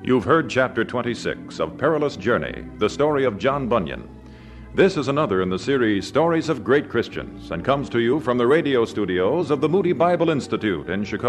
You've heard Chapter 26 of Perilous Journey, the story of John Bunyan. This is another in the series Stories of Great Christians and comes to you from the radio studios of the Moody Bible Institute in Chicago.